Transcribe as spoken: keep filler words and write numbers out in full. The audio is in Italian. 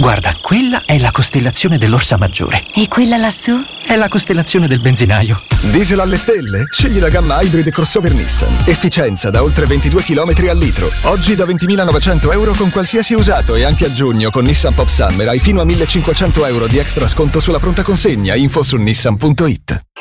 Guarda, quella è la costellazione dell'Orsa Maggiore. E quella lassù? È la costellazione del benzinaio. Diesel alle stelle? Scegli la gamma Hybrid crossover Nissan. Efficienza da oltre ventidue chilometri al litro. Oggi da ventimilanovecento euro con qualsiasi usato e anche a giugno con Nissan Pop Summer hai fino a millecinquecento euro di extra sconto sulla pronta consegna. Info su nissan punto it.